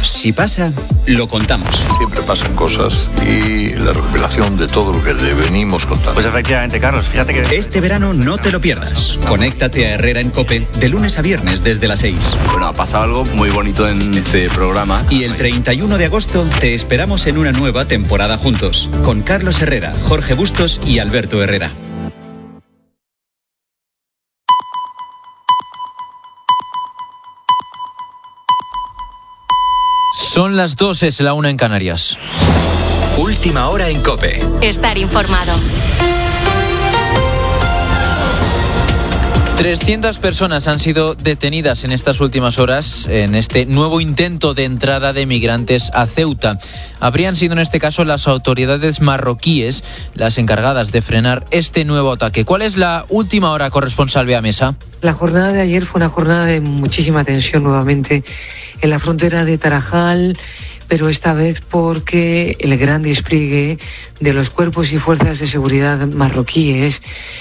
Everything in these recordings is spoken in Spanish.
Si pasa, lo contamos. Siempre pasan cosas y la recopilación de todo lo que le venimos contando. Pues efectivamente, Carlos, fíjate que... Este verano no te lo pierdas. Conéctate a Herrera en COPE de lunes a viernes desde las 6. Bueno, ha pasado algo muy bonito en este programa. Y el 31 de agosto te esperamos en una nueva temporada juntos, con Carlos Herrera, Jorge Bustos y Alberto Herrera. Son las 2, es la 1 en Canarias. Última hora en COPE. Estar informado. 300 personas han sido detenidas en estas últimas horas en este nuevo intento de entrada de migrantes a Ceuta. Habrían sido en este caso las autoridades marroquíes las encargadas de frenar este nuevo ataque. ¿Cuál es la última hora, corresponsal Bea Mesa? La jornada de ayer fue una jornada de muchísima tensión nuevamente en la frontera de Tarajal, pero esta vez porque el gran despliegue de los cuerpos y fuerzas de seguridad marroquíes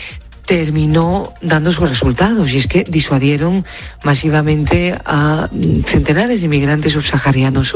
terminó dando sus resultados, y es que disuadieron masivamente a centenares de migrantes subsaharianos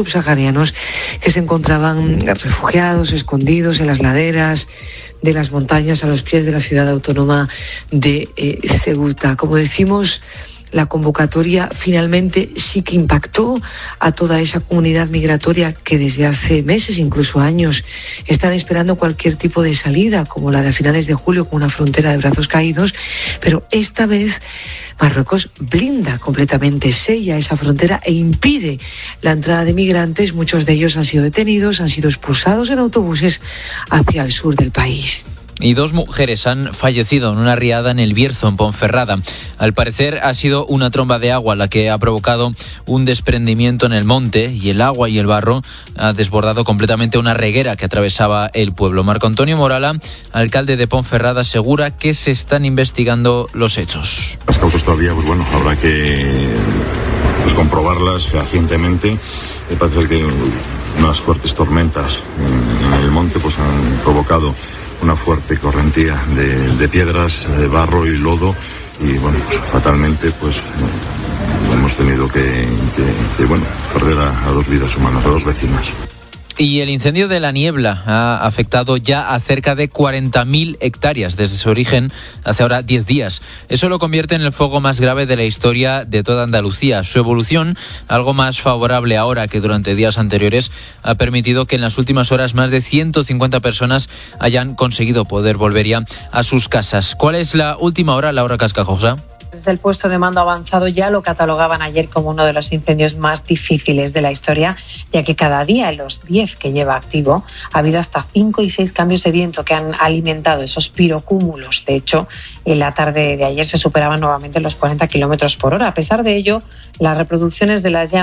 que se encontraban refugiados, escondidos en las laderas de las montañas a los pies de la ciudad autónoma de Ceuta. Como decimos, la convocatoria finalmente sí que impactó a toda esa comunidad migratoria que desde hace meses, incluso años, están esperando cualquier tipo de salida, como la de a finales de julio con una frontera de brazos caídos, pero esta vez Marruecos blinda completamente, sella esa frontera e impide la entrada de migrantes. Muchos de ellos han sido detenidos, han sido expulsados en autobuses hacia el sur del país. Y 2 mujeres han fallecido en una riada en El Bierzo, en Ponferrada. Al parecer ha sido una tromba de agua la que ha provocado un desprendimiento en el monte, y el agua y el barro ha desbordado completamente una reguera que atravesaba el pueblo. Marco Antonio Morala, alcalde de Ponferrada, asegura que se están investigando los hechos. Las causas todavía, habrá que comprobarlas fehacientemente. Parece ser que unas fuertes tormentas en el monte han provocado una fuerte correntía de piedras, de barro y lodo, y fatalmente hemos tenido que perder a 2 vidas humanas, a 2 vecinas. Y el incendio de la Niebla ha afectado ya a cerca de 40.000 hectáreas desde su origen hace ahora 10 días. Eso lo convierte en el fuego más grave de la historia de toda Andalucía. Su evolución, algo más favorable ahora que durante días anteriores, ha permitido que en las últimas horas más de 150 personas hayan conseguido poder volver ya a sus casas. ¿Cuál es la última hora, Laura Cascajosa? Desde el puesto de mando avanzado ya lo catalogaban ayer como uno de los incendios más difíciles de la historia, ya que cada día en los 10 que lleva activo ha habido hasta 5 y 6 cambios de viento que han alimentado esos pirocúmulos. De hecho, en la tarde de ayer se superaban nuevamente los 40 kilómetros por hora. A pesar de ello, las reproducciones de las llamas